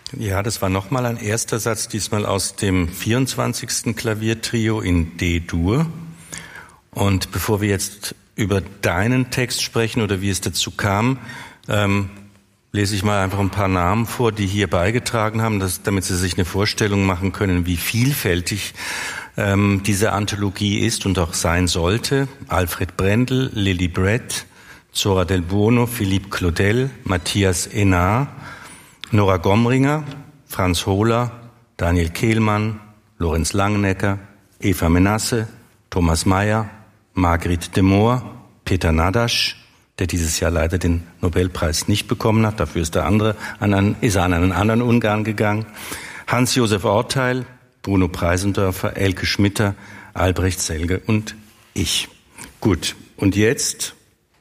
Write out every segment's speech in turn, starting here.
Ja, das war nochmal ein erster Satz, diesmal aus dem 24. Klaviertrio in D-Dur. Und bevor wir jetzt über deinen Text sprechen oder wie es dazu kam, lese ich mal einfach ein paar Namen vor, die hier beigetragen haben, damit Sie sich eine Vorstellung machen können, wie vielfältig diese Anthologie ist und auch sein sollte. Alfred Brendel, Lily Brett, Zora Del Buono, Philippe Claudel, Matthias Enard, Nora Gomringer, Franz Hohler, Daniel Kehlmann, Lorenz Langenecker, Eva Menasse, Thomas Mayer, Margrit de Moor, Peter Nadasch, der dieses Jahr leider den Nobelpreis nicht bekommen hat, dafür ist er an einen anderen Ungarn gegangen, Hans-Josef Orteil, Bruno Preisendörfer, Elke Schmitter, Albrecht Selge und ich. Gut, und jetzt...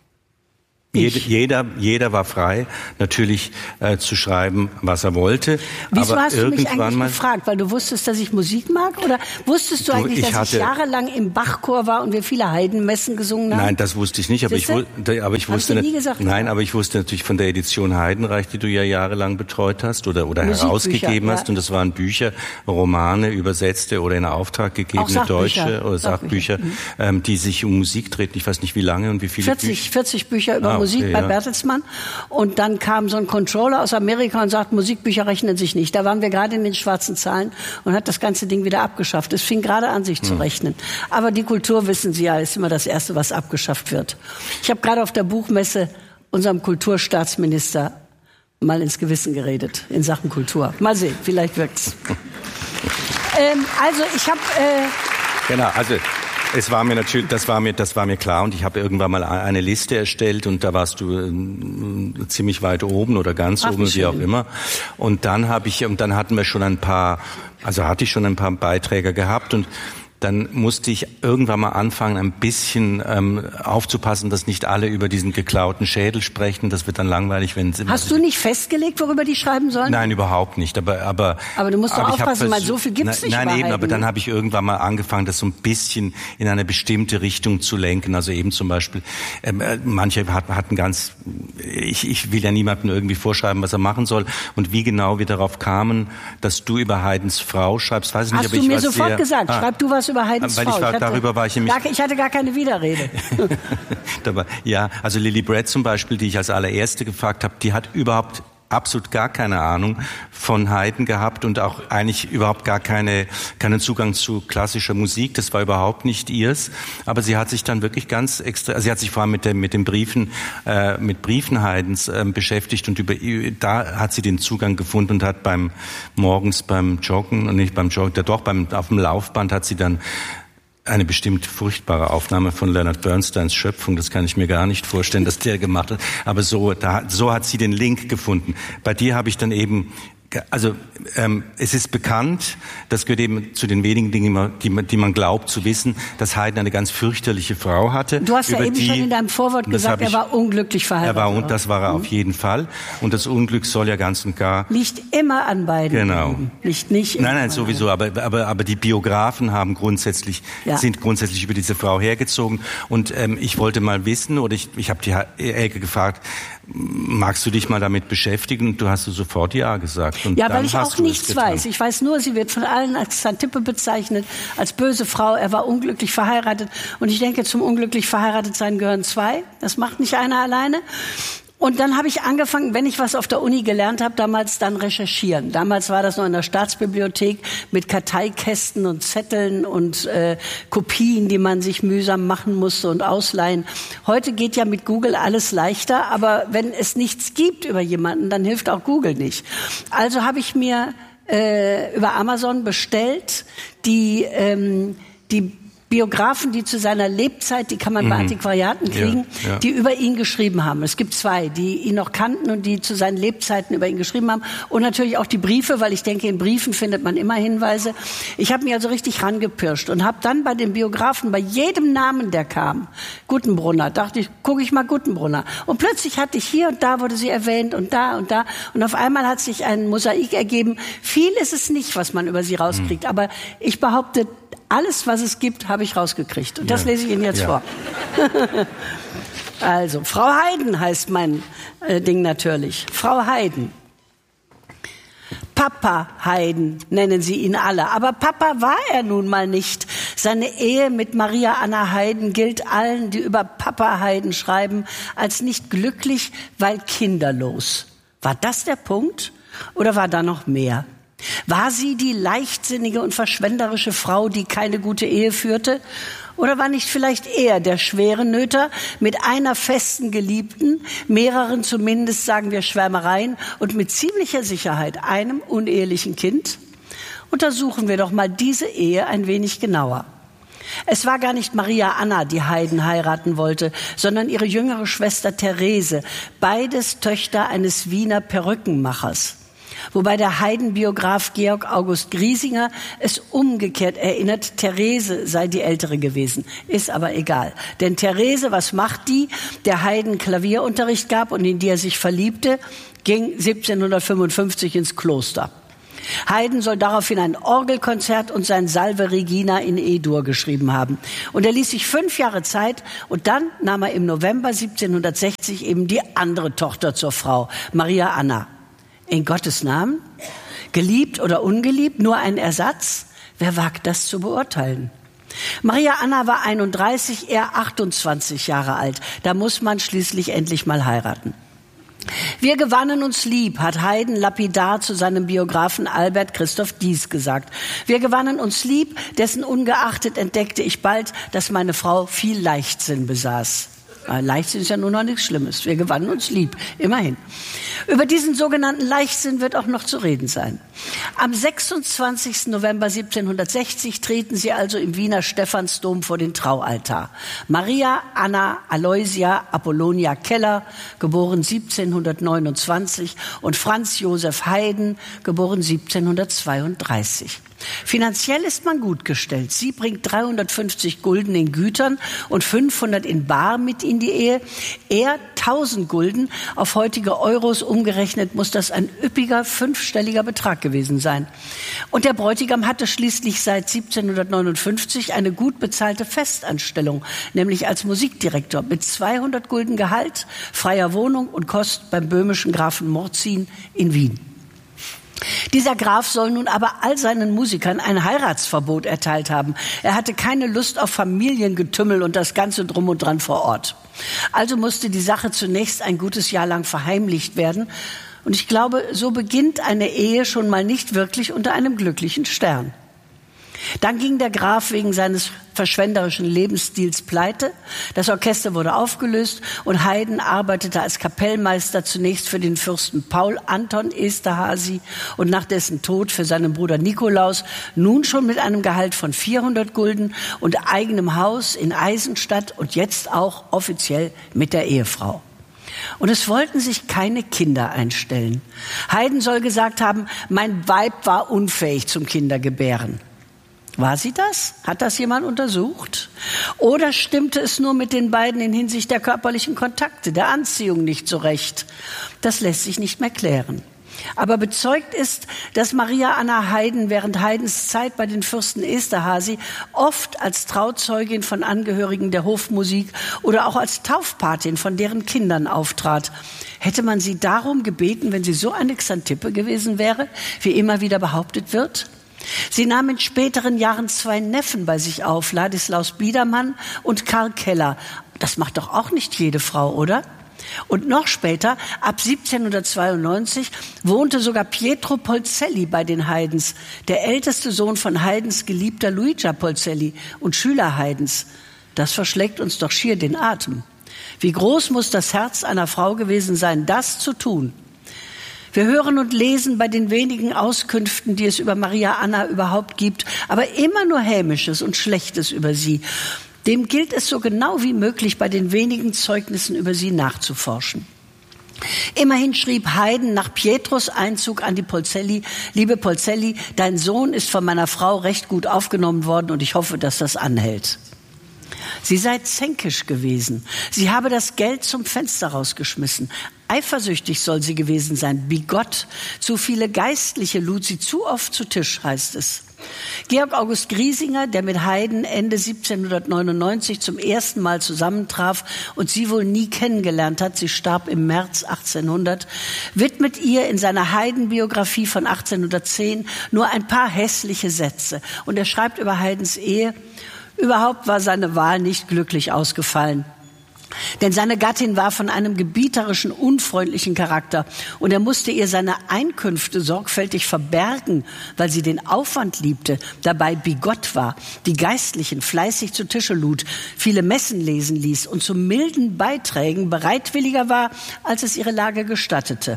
Jeder war frei, natürlich zu schreiben, was er wollte. Wieso aber hast du mich eigentlich gefragt? Weil du wusstest, dass ich Musik mag? Oder wusstest du eigentlich, dass ich jahrelang im Bachchor war und wir viele Heidenmessen gesungen haben? Nein, das wusste ich nicht. Aber ich wusste nie gesagt, nein, aber ich wusste natürlich von der Edition Heidenreich, die du ja jahrelang betreut hast oder herausgegeben hast. Und das waren Bücher, Romane, übersetzte oder in Auftrag gegebene deutsche oder Sachbücher, die sich um Musik drehten. Ich weiß nicht, wie lange und wie viele 40 Bücher über Musik bei Bertelsmann. Und dann kam so ein Controller aus Amerika und sagt, Musikbücher rechnen sich nicht. Da waren wir gerade in den schwarzen Zahlen und hat das ganze Ding wieder abgeschafft. Es fing gerade an, sich zu rechnen. Aber die Kultur, wissen Sie ja, ist immer das Erste, was abgeschafft wird. Ich habe gerade auf der Buchmesse unserem Kulturstaatsminister mal ins Gewissen geredet in Sachen Kultur. Mal sehen, vielleicht wirkt's. Also ich habe... Genau, also... Das war mir klar und ich habe irgendwann mal eine Liste erstellt und da warst du ziemlich weit oben oder ganz oben, wie auch immer. Und dann hatte ich schon ein paar Beiträge gehabt und dann musste ich irgendwann mal anfangen, ein bisschen aufzupassen, dass nicht alle über diesen geklauten Schädel sprechen. Das wird dann langweilig, wenn es immer... Hast du nicht festgelegt, worüber die schreiben sollen? Nein, überhaupt nicht. Aber du musst doch aufpassen, weil so viel gibt's nicht. Nein, eben, aber dann habe ich irgendwann mal angefangen, das so ein bisschen in eine bestimmte Richtung zu lenken. Also eben zum Beispiel, manche hatten ganz... Ich will ja niemandem irgendwie vorschreiben, was er machen soll. Und wie genau wir darauf kamen, dass du über Haydns Frau schreibst, weiß ich nicht. Hast du mir sofort gesagt, schreib du was über Haydns Frau. Ich hatte gar keine Widerrede. Ja, also Lily Brett zum Beispiel, die ich als allererste gefragt habe, die hat überhaupt absolut gar keine Ahnung von Haydn gehabt und auch eigentlich überhaupt gar keinen Zugang zu klassischer Musik. Das war überhaupt nicht ihrs. Aber sie hat sich dann wirklich ganz extra, sie hat sich vor allem mit den Briefen Haydns beschäftigt und da hat sie den Zugang gefunden und hat morgens beim Joggen und nicht beim Joggen, auf dem Laufband hat sie dann eine bestimmt furchtbare Aufnahme von Leonard Bernsteins Schöpfung, das kann ich mir gar nicht vorstellen, dass der gemacht hat. Aber so hat sie den Link gefunden. Bei dir habe ich dann eben, also es ist bekannt, das gehört eben zu den wenigen Dingen, die man glaubt zu wissen, dass Haydn eine ganz fürchterliche Frau hatte. Du hast ja eben schon in deinem Vorwort gesagt, er war unglücklich verheiratet. Das war er auf jeden Fall. Und das Unglück soll ja ganz und gar... Liegt immer an beiden. Genau. Nicht Nein, sowieso. Aber die Biografen sind grundsätzlich über diese Frau hergezogen. Und ich wollte mal wissen, oder ich habe die Elke gefragt, magst du dich mal damit beschäftigen? Und du hast sofort ja gesagt. Und ja, weil ich auch nichts weiß. Ich weiß nur, sie wird von allen als Xantippe bezeichnet, als böse Frau. Er war unglücklich verheiratet. Und ich denke, zum unglücklich verheiratet sein gehören zwei. Das macht nicht einer alleine. Und dann habe ich angefangen, wenn ich was auf der Uni gelernt habe, damals dann recherchieren. Damals war das noch in der Staatsbibliothek mit Karteikästen und Zetteln und Kopien, die man sich mühsam machen musste und ausleihen. Heute geht ja mit Google alles leichter, aber wenn es nichts gibt über jemanden, dann hilft auch Google nicht. Also habe ich mir über Amazon bestellt die Biografen, die zu seiner Lebzeit, die kann man bei Antiquariaten kriegen, die über ihn geschrieben haben. Es gibt zwei, die ihn noch kannten und die zu seinen Lebzeiten über ihn geschrieben haben. Und natürlich auch die Briefe, weil ich denke, in Briefen findet man immer Hinweise. Ich habe mich also richtig rangepirscht und habe dann bei den Biografen, bei jedem Namen, der kam, Guttenbrunner, dachte ich, gucke ich mal Guttenbrunner. Und plötzlich hatte ich hier und da wurde sie erwähnt und da und da. Und auf einmal hat sich ein Mosaik ergeben. Viel ist es nicht, was man über sie rauskriegt. Aber ich behaupte, alles, was es gibt, habe ich rausgekriegt. Und das lese ich Ihnen jetzt vor. Also, Frau Haydn heißt mein Ding natürlich. Frau Haydn. Papa Haydn nennen sie ihn alle. Aber Papa war er nun mal nicht. Seine Ehe mit Maria Anna Haydn gilt allen, die über Papa Haydn schreiben, als nicht glücklich, weil kinderlos. War das der Punkt? Oder war da noch mehr? War sie die leichtsinnige und verschwenderische Frau, die keine gute Ehe führte? Oder war nicht vielleicht er der schwere Nöter mit einer festen Geliebten, mehreren zumindest, sagen wir, Schwärmereien und mit ziemlicher Sicherheit einem unehelichen Kind? Untersuchen wir doch mal diese Ehe ein wenig genauer. Es war gar nicht Maria Anna, die Haydn heiraten wollte, sondern ihre jüngere Schwester Therese, beides Töchter eines Wiener Perückenmachers. Wobei der Haydn-Biograf Georg August Griesinger es umgekehrt erinnert, Therese sei die Ältere gewesen. Ist aber egal. Denn Therese, was macht die, der Haydn Klavierunterricht gab und in die er sich verliebte, ging 1755 ins Kloster. Haydn soll daraufhin ein Orgelkonzert und sein Salve Regina in E-Dur geschrieben haben. Und er ließ sich 5 Jahre Zeit und dann nahm er im November 1760 eben die andere Tochter zur Frau, Maria Anna. In Gottes Namen? Geliebt oder ungeliebt? Nur ein Ersatz? Wer wagt das zu beurteilen? Maria Anna war 31, er 28 Jahre alt. Da muss man schließlich endlich mal heiraten. Wir gewannen uns lieb, hat Haydn lapidar zu seinem Biografen Albert Christoph Dies gesagt. Wir gewannen uns lieb, dessen ungeachtet entdeckte ich bald, dass meine Frau viel Leichtsinn besaß. Leichtsinn ist ja nur noch nichts Schlimmes. Wir gewannen uns lieb, immerhin. Über diesen sogenannten Leichtsinn wird auch noch zu reden sein. Am 26. November 1760 treten sie also im Wiener Stephansdom vor den Traualtar. Maria Anna Aloysia Apollonia Keller, geboren 1729, und Franz Josef Haydn, geboren 1732. Finanziell ist man gut gestellt. Sie bringt 350 Gulden in Gütern und 500 in Bar mit in die Ehe. Er 1000 Gulden. Auf heutige Euros umgerechnet muss das ein üppiger 5-stelliger Betrag gewesen sein. Und der Bräutigam hatte schließlich seit 1759 eine gut bezahlte Festanstellung, nämlich als Musikdirektor mit 200 Gulden Gehalt, freier Wohnung und Kost beim böhmischen Grafen Morzin in Wien. Dieser Graf soll nun aber all seinen Musikern ein Heiratsverbot erteilt haben. Er hatte keine Lust auf Familiengetümmel und das Ganze drum und dran vor Ort. Also musste die Sache zunächst ein gutes Jahr lang verheimlicht werden. Und ich glaube, so beginnt eine Ehe schon mal nicht wirklich unter einem glücklichen Stern. Dann ging der Graf wegen seines verschwenderischen Lebensstils pleite. Das Orchester wurde aufgelöst und Haydn arbeitete als Kapellmeister zunächst für den Fürsten Paul Anton Esterházy und nach dessen Tod für seinen Bruder Nikolaus, nun schon mit einem Gehalt von 400 Gulden und eigenem Haus in Eisenstadt und jetzt auch offiziell mit der Ehefrau. Und es wollten sich keine Kinder einstellen. Haydn soll gesagt haben, mein Weib war unfähig zum Kindergebären. War sie das? Hat das jemand untersucht? Oder stimmte es nur mit den beiden in Hinsicht der körperlichen Kontakte, der Anziehung nicht so recht? Das lässt sich nicht mehr klären. Aber bezeugt ist, dass Maria Anna Haydn während Haydns Zeit bei den Fürsten Esterházy oft als Trauzeugin von Angehörigen der Hofmusik oder auch als Taufpatin von deren Kindern auftrat. Hätte man sie darum gebeten, wenn sie so eine Xantippe gewesen wäre, wie immer wieder behauptet wird? Sie nahm in späteren Jahren 2 Neffen bei sich auf, Ladislaus Biedermann und Karl Keller. Das macht doch auch nicht jede Frau, oder? Und noch später, ab 1792, wohnte sogar Pietro Polzelli bei den Haydns, der älteste Sohn von Haydns Geliebter Luigia Polzelli und Schüler Haydns. Das verschlägt uns doch schier den Atem. Wie groß muss das Herz einer Frau gewesen sein, das zu tun? Wir hören und lesen bei den wenigen Auskünften, die es über Maria Anna überhaupt gibt, aber immer nur Hämisches und Schlechtes über sie. Dem gilt es so genau wie möglich bei den wenigen Zeugnissen über sie nachzuforschen. Immerhin schrieb Haydn nach Pietros Einzug an die Polzelli: Liebe Polzelli, dein Sohn ist von meiner Frau recht gut aufgenommen worden und ich hoffe, dass das anhält. Sie sei zänkisch gewesen. Sie habe das Geld zum Fenster rausgeschmissen. Eifersüchtig soll sie gewesen sein, bigott. Zu viele Geistliche lud sie zu oft zu Tisch, heißt es. Georg August Griesinger, der mit Haydn Ende 1799 zum ersten Mal zusammentraf und sie wohl nie kennengelernt hat, sie starb im März 1800, widmet ihr in seiner Haydn-Biografie von 1810 nur ein paar hässliche Sätze. Und er schreibt über Haydns Ehe: Überhaupt war seine Wahl nicht glücklich ausgefallen. Denn seine Gattin war von einem gebieterischen, unfreundlichen Charakter und er musste ihr seine Einkünfte sorgfältig verbergen, weil sie den Aufwand liebte, dabei bigott war, die Geistlichen fleißig zu Tische lud, viele Messen lesen ließ und zu milden Beiträgen bereitwilliger war, als es ihre Lage gestattete.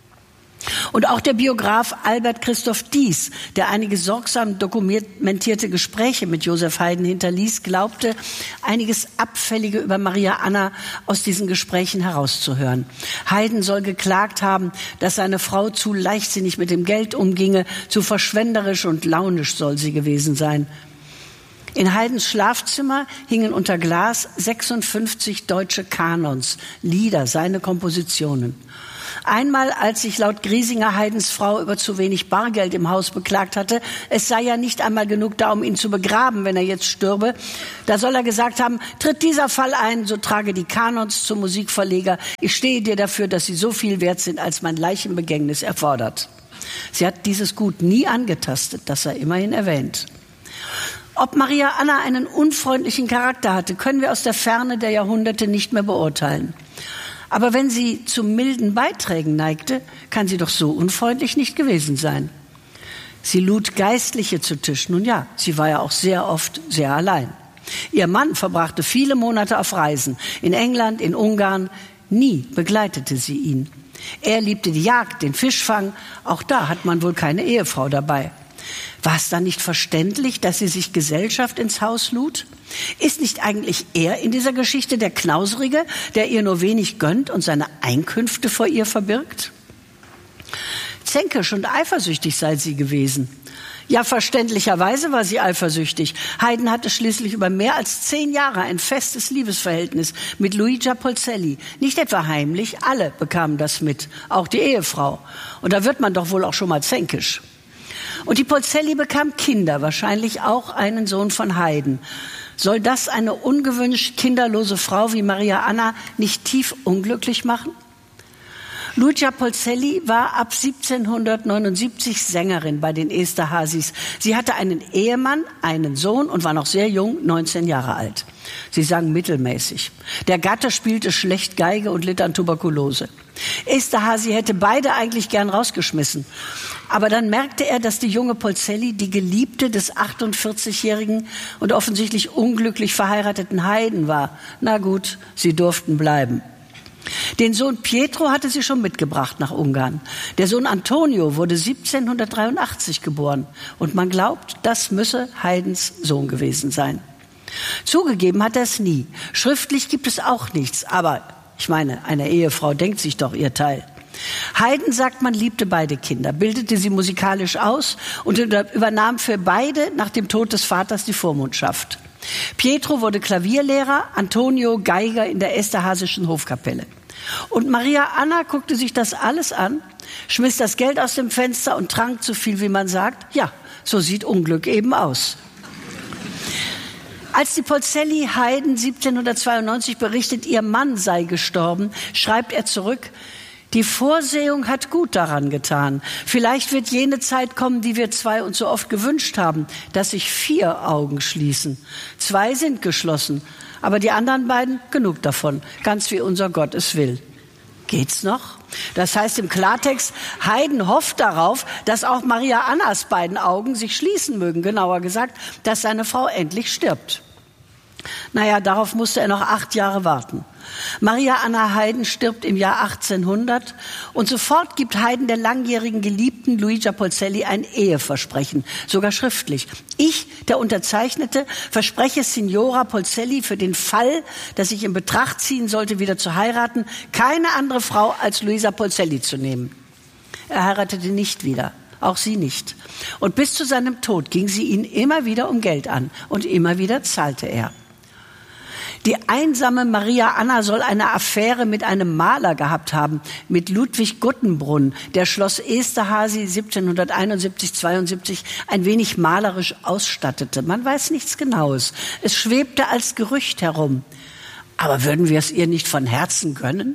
Und auch der Biograf Albert Christoph Dies, der einige sorgsam dokumentierte Gespräche mit Joseph Haydn hinterließ, glaubte, einiges Abfällige über Maria Anna aus diesen Gesprächen herauszuhören. Haydn soll geklagt haben, dass seine Frau zu leichtsinnig mit dem Geld umginge, zu verschwenderisch und launisch soll sie gewesen sein. In Haydns Schlafzimmer hingen unter Glas 56 deutsche Kanons, Lieder, seine Kompositionen. Einmal, als sich laut Griesinger Haydns Frau über zu wenig Bargeld im Haus beklagt hatte, es sei ja nicht einmal genug da, um ihn zu begraben, wenn er jetzt stürbe, da soll er gesagt haben: Tritt dieser Fall ein, so trage die Kanons zum Musikverleger. Ich stehe dir dafür, dass sie so viel wert sind, als mein Leichenbegängnis erfordert. Sie hat dieses Gut nie angetastet, das sei immerhin erwähnt. Ob Maria Anna einen unfreundlichen Charakter hatte, können wir aus der Ferne der Jahrhunderte nicht mehr beurteilen. Aber wenn sie zu milden Beiträgen neigte, kann sie doch so unfreundlich nicht gewesen sein. Sie lud Geistliche zu Tisch. Nun ja, sie war ja auch sehr oft sehr allein. Ihr Mann verbrachte viele Monate auf Reisen. In England, in Ungarn. Nie begleitete sie ihn. Er liebte die Jagd, den Fischfang. Auch da hat man wohl keine Ehefrau dabei. War es dann nicht verständlich, dass sie sich Gesellschaft ins Haus lud? Ist nicht eigentlich er in dieser Geschichte der Knauserige, der ihr nur wenig gönnt und seine Einkünfte vor ihr verbirgt? Zänkisch und eifersüchtig sei sie gewesen. Ja, verständlicherweise war sie eifersüchtig. Haydn hatte schließlich über mehr als 10 Jahre ein festes Liebesverhältnis mit Luigia Polzelli. Nicht etwa heimlich, alle bekamen das mit, auch die Ehefrau. Und da wird man doch wohl auch schon mal zänkisch. Und die Polzelli bekam Kinder, wahrscheinlich auch einen Sohn von Haydn. Soll das eine ungewünscht kinderlose Frau wie Maria Anna nicht tief unglücklich machen? Luigia Polzelli war ab 1779 Sängerin bei den Esterházys. Sie hatte einen Ehemann, einen Sohn und war noch sehr jung, 19 Jahre alt. Sie sang mittelmäßig. Der Gatte spielte schlecht Geige und litt an Tuberkulose. Esterházy hätte beide eigentlich gern rausgeschmissen. Aber dann merkte er, dass die junge Polzelli die Geliebte des 48-jährigen und offensichtlich unglücklich verheirateten Haydn war. Na gut, sie durften bleiben. Den Sohn Pietro hatte sie schon mitgebracht nach Ungarn. Der Sohn Antonio wurde 1783 geboren. Und man glaubt, das müsse Haydns Sohn gewesen sein. Zugegeben hat er es nie. Schriftlich gibt es auch nichts. Aber ich meine, eine Ehefrau denkt sich doch ihr Teil. Haydn sagt, man liebte beide Kinder, bildete sie musikalisch aus und übernahm für beide nach dem Tod des Vaters die Vormundschaft. Pietro wurde Klavierlehrer, Antonio Geiger in der Esterházischen Hofkapelle. Und Maria Anna guckte sich das alles an, schmiss das Geld aus dem Fenster und trank so viel, wie man sagt. Ja, so sieht Unglück eben aus. Als die Polzelli Haydn 1792 berichtet, ihr Mann sei gestorben, schreibt er zurück: Die Vorsehung hat gut daran getan. Vielleicht wird jene Zeit kommen, die wir 2 uns so oft gewünscht haben, dass sich 4 Augen schließen. 2 sind geschlossen, aber die anderen beiden genug davon, ganz wie unser Gott es will. Geht's noch? Das heißt im Klartext, Haydn hofft darauf, dass auch Maria Annas beiden Augen sich schließen mögen, genauer gesagt, dass seine Frau endlich stirbt. Naja, darauf musste er noch 8 Jahre warten. Maria Anna Haydn stirbt im Jahr 1800 und sofort gibt Haydn der langjährigen Geliebten Luigia Polzelli ein Eheversprechen, sogar schriftlich. Ich, der Unterzeichnete, verspreche Signora Polzelli für den Fall, dass ich in Betracht ziehen sollte, wieder zu heiraten, keine andere Frau als Luisa Polzelli zu nehmen. Er heiratete nicht wieder, auch sie nicht. Und bis zu seinem Tod ging sie ihn immer wieder um Geld an und immer wieder zahlte er. Die einsame Maria Anna soll eine Affäre mit einem Maler gehabt haben, mit Ludwig Guttenbrunn, der Schloss Esterházy 1771/72 ein wenig malerisch ausstattete. Man weiß nichts Genaues. Es schwebte als Gerücht herum. Aber würden wir es ihr nicht von Herzen gönnen?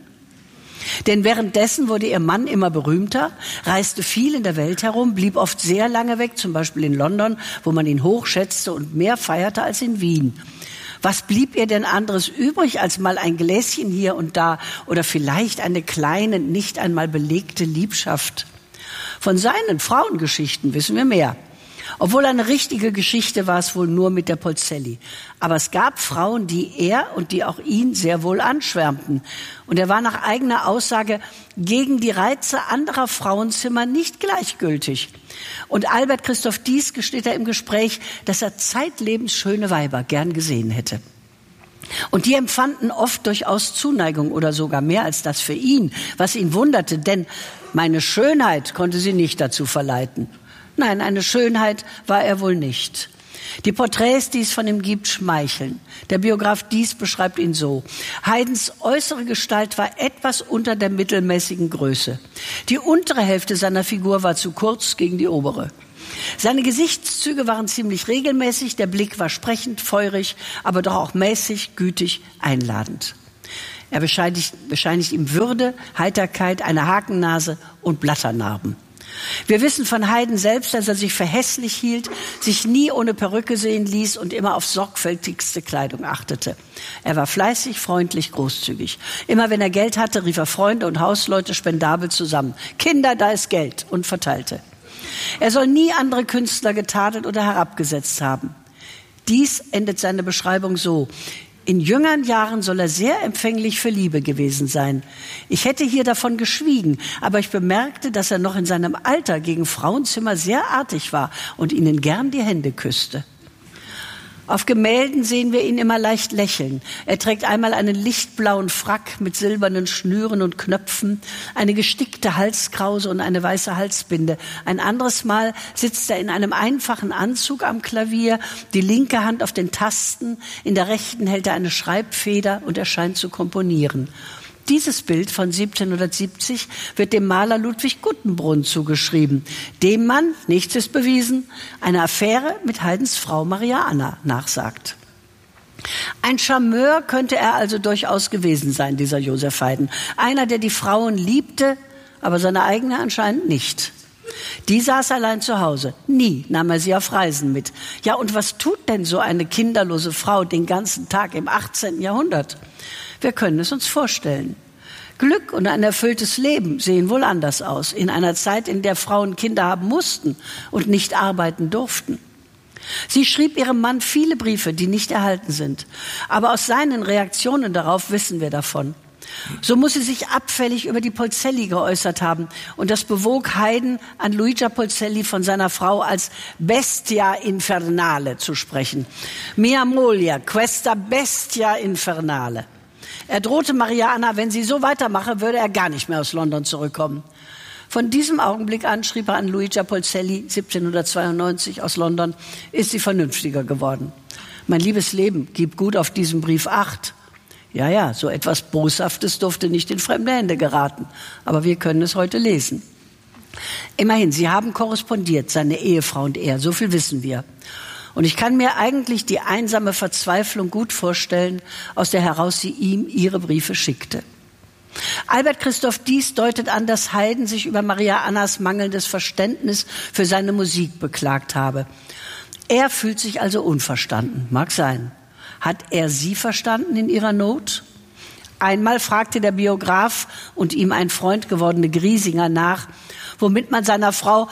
Denn währenddessen wurde ihr Mann immer berühmter, reiste viel in der Welt herum, blieb oft sehr lange weg, zum Beispiel in London, wo man ihn hochschätzte und mehr feierte als in Wien. Was blieb ihr denn anderes übrig, als mal ein Gläschen hier und da oder vielleicht eine kleine, nicht einmal belegte Liebschaft? Von seinen Frauengeschichten wissen wir mehr. Obwohl eine richtige Geschichte war es wohl nur mit der Polzelli. Aber es gab Frauen, die er und die auch ihn sehr wohl anschwärmten. Und er war nach eigener Aussage gegen die Reize anderer Frauenzimmer nicht gleichgültig. Und Albert Christoph Dies gesteht er im Gespräch, dass er zeitlebens schöne Weiber gern gesehen hätte. Und die empfanden oft durchaus Zuneigung oder sogar mehr als das für ihn, was ihn wunderte, denn meine Schönheit konnte sie nicht dazu verleiten. Nein, eine Schönheit war er wohl nicht. Die Porträts, die es von ihm gibt, schmeicheln. Der Biograf Dies beschreibt ihn so: Haydns äußere Gestalt war etwas unter der mittelmäßigen Größe. Die untere Hälfte seiner Figur war zu kurz gegen die obere. Seine Gesichtszüge waren ziemlich regelmäßig, der Blick war sprechend, feurig, aber doch auch mäßig, gütig, einladend. Er bescheinigt ihm Würde, Heiterkeit, eine Hakennase und Blatternarben. Wir wissen von Haydn selbst, dass er sich für hässlich hielt, sich nie ohne Perücke sehen ließ und immer auf sorgfältigste Kleidung achtete. Er war fleißig, freundlich, großzügig. Immer wenn er Geld hatte, rief er Freunde und Hausleute spendabel zusammen. Kinder, da ist Geld, und verteilte. Er soll nie andere Künstler getadelt oder herabgesetzt haben. Dies endet seine Beschreibung so: In jüngeren Jahren soll er sehr empfänglich für Liebe gewesen sein. Ich hätte hier davon geschwiegen, aber ich bemerkte, dass er noch in seinem Alter gegen Frauenzimmer sehr artig war und ihnen gern die Hände küsste. Auf Gemälden sehen wir ihn immer leicht lächeln. Er trägt einmal einen lichtblauen Frack mit silbernen Schnüren und Knöpfen, eine gestickte Halskrause und eine weiße Halsbinde. Ein anderes Mal sitzt er in einem einfachen Anzug am Klavier, die linke Hand auf den Tasten, in der rechten hält er eine Schreibfeder und er scheint zu komponieren. Dieses Bild von 1770 wird dem Maler Ludwig Guttenbrunn zugeschrieben, dem man, nichts ist bewiesen, eine Affäre mit Haydns Frau Maria Anna nachsagt. Ein Charmeur könnte er also durchaus gewesen sein, dieser Joseph Haydn. Einer, der die Frauen liebte, aber seine eigene anscheinend nicht. Die saß allein zu Hause. Nie nahm er sie auf Reisen mit. Ja, und was tut denn so eine kinderlose Frau den ganzen Tag im 18. Jahrhundert? Wir können es uns vorstellen. Glück und ein erfülltes Leben sehen wohl anders aus, in einer Zeit, in der Frauen Kinder haben mussten und nicht arbeiten durften. Sie schrieb ihrem Mann viele Briefe, die nicht erhalten sind. Aber aus seinen Reaktionen darauf wissen wir davon. So muss sie sich abfällig über die Polzelli geäußert haben. Und das bewog Haydn, an Luigia Polzelli von seiner Frau als Bestia Infernale zu sprechen. Mia moglie, questa bestia infernale. Er drohte Maria Anna, wenn sie so weitermache, würde er gar nicht mehr aus London zurückkommen. Von diesem Augenblick an, schrieb er an Luigia Polzelli 1792 aus London, ist sie vernünftiger geworden. Mein liebes Leben, gib gut auf diesen Brief Acht. Ja, so etwas Boshaftes durfte nicht in fremde Hände geraten. Aber wir können es heute lesen. Immerhin, sie haben korrespondiert, seine Ehefrau und er, so viel wissen wir. Und ich kann mir eigentlich die einsame Verzweiflung gut vorstellen, aus der heraus sie ihm ihre Briefe schickte. Albert Christoph Dies deutet an, dass Haydn sich über Maria Annas mangelndes Verständnis für seine Musik beklagt habe. Er fühlt sich also unverstanden, mag sein. Hat er sie verstanden in ihrer Not? Einmal fragte der Biograf und ihm ein Freund gewordene Griesinger nach, womit man seiner Frau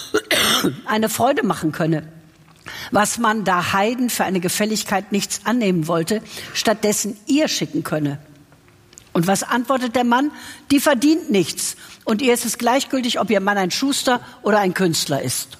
eine Freude machen könne. Was man, da Haydn für eine Gefälligkeit nichts annehmen wollte, stattdessen ihr schicken könne. Und was antwortet der Mann? Die verdient nichts. Und ihr ist es gleichgültig, ob ihr Mann ein Schuster oder ein Künstler ist.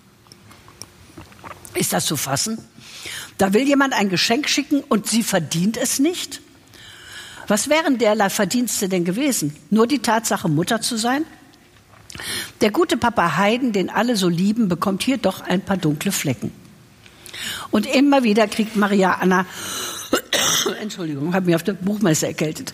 Ist das zu fassen? Da will jemand ein Geschenk schicken und sie verdient es nicht? Was wären derlei Verdienste denn gewesen? Nur die Tatsache, Mutter zu sein? Der gute Papa Haydn, den alle so lieben, bekommt hier doch ein paar dunkle Flecken. Und immer wieder kriegt Maria Anna Entschuldigung, habe mich auf der Buchmesse erkältet,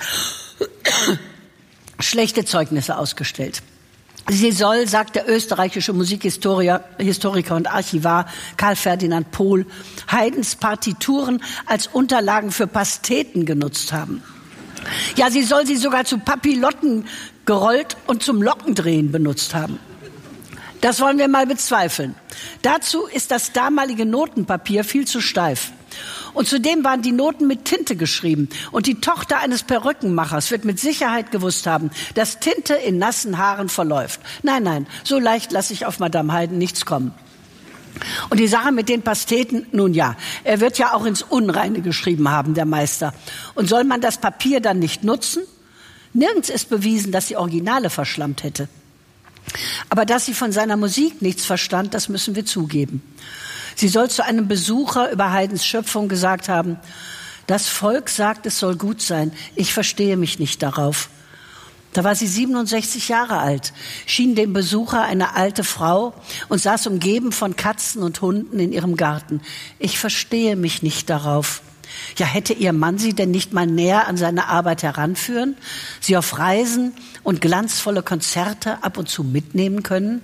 schlechte Zeugnisse ausgestellt. Sie soll, sagt der österreichische Musikhistoriker und Archivar Karl Ferdinand Pohl, Haydns Partituren als Unterlagen für Pasteten genutzt haben. Ja, sie soll sie sogar zu Papillotten gerollt und zum Lockendrehen benutzt haben. Das wollen wir mal bezweifeln. Dazu ist das damalige Notenpapier viel zu steif. Und zudem waren die Noten mit Tinte geschrieben. Und die Tochter eines Perückenmachers wird mit Sicherheit gewusst haben, dass Tinte in nassen Haaren verläuft. Nein, so leicht lasse ich auf Madame Haydn nichts kommen. Und die Sache mit den Pasteten, nun ja, er wird ja auch ins Unreine geschrieben haben, der Meister. Und soll man das Papier dann nicht nutzen? Nirgends ist bewiesen, dass sie Originale verschlammt hätte. Aber dass sie von seiner Musik nichts verstand, das müssen wir zugeben. Sie soll zu einem Besucher über Haydns Schöpfung gesagt haben: Das Volk sagt, es soll gut sein. Ich verstehe mich nicht darauf. Da war sie 67 Jahre alt, schien dem Besucher eine alte Frau und saß umgeben von Katzen und Hunden in ihrem Garten. Ich verstehe mich nicht darauf. Ja, hätte ihr Mann sie denn nicht mal näher an seine Arbeit heranführen, sie auf Reisen und glanzvolle Konzerte ab und zu mitnehmen können?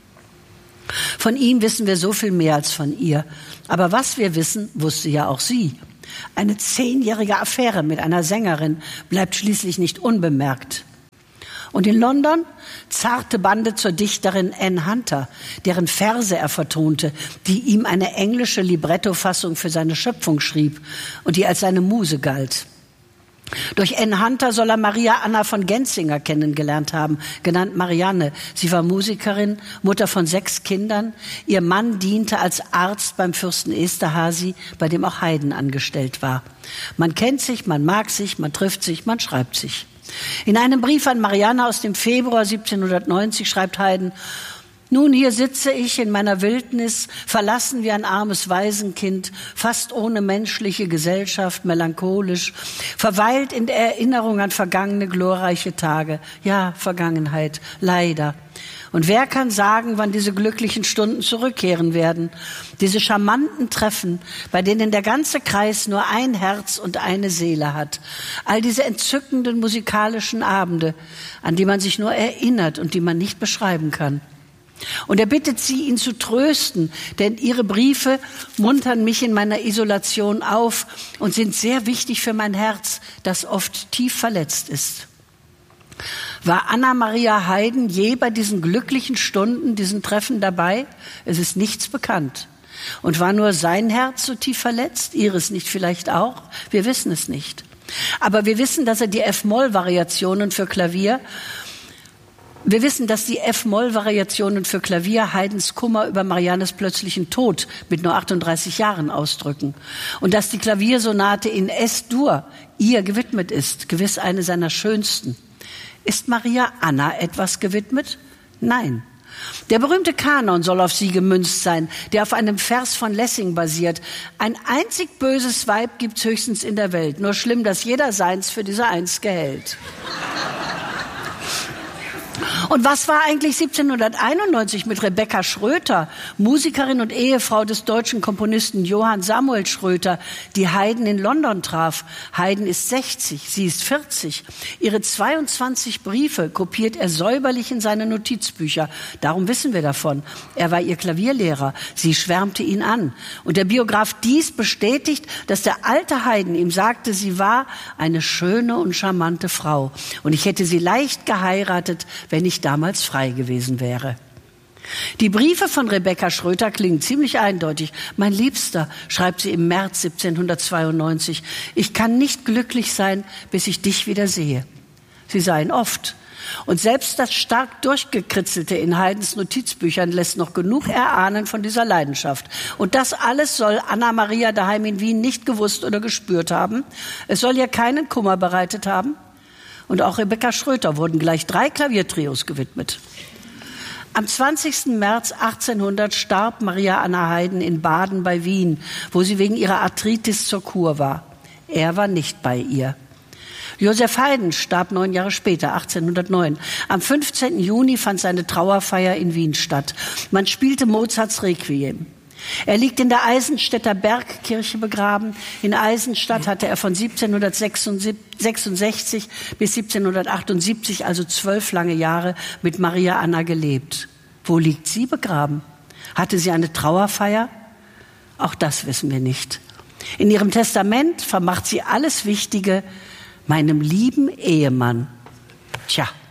Von ihm wissen wir so viel mehr als von ihr. Aber was wir wissen, wusste ja auch sie. Eine 10-jährige Affäre mit einer Sängerin bleibt schließlich nicht unbemerkt. Und in London zarte Bande zur Dichterin Anne Hunter, deren Verse er vertonte, die ihm eine englische Librettofassung für seine Schöpfung schrieb und die als seine Muse galt. Durch Anne Hunter soll er Maria Anna von Genzinger kennengelernt haben, genannt Marianne. Sie war Musikerin, Mutter von 6 Kindern. Ihr Mann diente als Arzt beim Fürsten Esterházy, bei dem auch Haydn angestellt war. Man kennt sich, man mag sich, man trifft sich, man schreibt sich. In einem Brief an Marianne aus dem Februar 1790 schreibt Haydn: Nun, hier sitze ich in meiner Wildnis, verlassen wie ein armes Waisenkind, fast ohne menschliche Gesellschaft, melancholisch, verweilt in der Erinnerung an vergangene glorreiche Tage. Ja, Vergangenheit, leider. Und wer kann sagen, wann diese glücklichen Stunden zurückkehren werden? Diese charmanten Treffen, bei denen der ganze Kreis nur ein Herz und eine Seele hat. All diese entzückenden musikalischen Abende, an die man sich nur erinnert und die man nicht beschreiben kann. Und er bittet sie, ihn zu trösten, denn ihre Briefe muntern mich in meiner Isolation auf und sind sehr wichtig für mein Herz, das oft tief verletzt ist. War Anna Maria Haydn je bei diesen glücklichen Stunden, diesen Treffen dabei? Es ist nichts bekannt. Und war nur sein Herz so tief verletzt? Ihres nicht vielleicht auch? Wir wissen es nicht. Aber wir wissen, dass er die F-Moll-Variationen für Klavier Haydns Kummer über Mariannes plötzlichen Tod mit nur 38 Jahren ausdrücken. Und dass die Klaviersonate in S-Dur ihr gewidmet ist, gewiss eine seiner schönsten. Ist Maria Anna etwas gewidmet? Nein. Der berühmte Kanon soll auf sie gemünzt sein, der auf einem Vers von Lessing basiert. Ein einzig böses Weib gibt's höchstens in der Welt. Nur schlimm, dass jeder seins für diese eins gehält. Und was war eigentlich 1791 mit Rebecca Schröter, Musikerin und Ehefrau des deutschen Komponisten Johann Samuel Schröter, die Haydn in London traf? Haydn ist 60, sie ist 40. Ihre 22 Briefe kopiert er säuberlich in seine Notizbücher. Darum wissen wir davon. Er war ihr Klavierlehrer. Sie schwärmte ihn an. Und der Biograf Dies bestätigt, dass der alte Haydn ihm sagte, sie war eine schöne und charmante Frau. Und ich hätte sie leicht geheiratet, wenn ich damals frei gewesen wäre. Die Briefe von Rebecca Schröter klingen ziemlich eindeutig. Mein Liebster, schreibt sie im März 1792, ich kann nicht glücklich sein, bis ich dich wieder sehe. Sie sah ihn oft. Und selbst das stark durchgekritzelte in Haydns Notizbüchern lässt noch genug erahnen von dieser Leidenschaft. Und das alles soll Anna Maria daheim in Wien nicht gewusst oder gespürt haben. Es soll ihr keinen Kummer bereitet haben. Und auch Rebecca Schröter wurden gleich 3 Klaviertrios gewidmet. Am 20. März 1800 starb Maria Anna Haydn in Baden bei Wien, wo sie wegen ihrer Arthritis zur Kur war. Er war nicht bei ihr. Joseph Haydn starb 9 Jahre später, 1809. Am 15. Juni fand seine Trauerfeier in Wien statt. Man spielte Mozarts Requiem. Er liegt in der Eisenstädter Bergkirche begraben. In Eisenstadt hatte er von 1766 bis 1778, also 12 lange Jahre, mit Maria Anna gelebt. Wo liegt sie begraben? Hatte sie eine Trauerfeier? Auch das wissen wir nicht. In ihrem Testament vermacht sie alles Wichtige meinem lieben Ehemann. Tja.